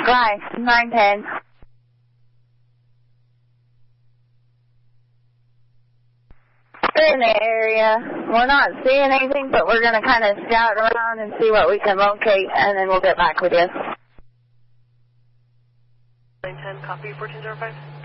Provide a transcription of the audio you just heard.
Right, 910. We're in the area. We're not seeing anything, but we're going to kind of scout around and see what we can locate, and then we'll get back with you. 910, copy 1405.